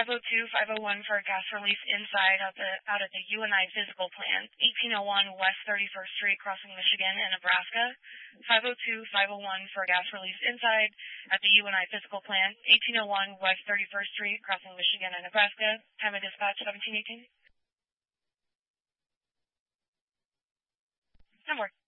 502-501 for gas release inside out at the UNI physical plant, 1801 West 31st Street, crossing Michigan and Nebraska. 502-501 for gas release inside at the UNI physical plant, 1801 West 31st Street, crossing Michigan and Nebraska. Time of dispatch, 1718. Number.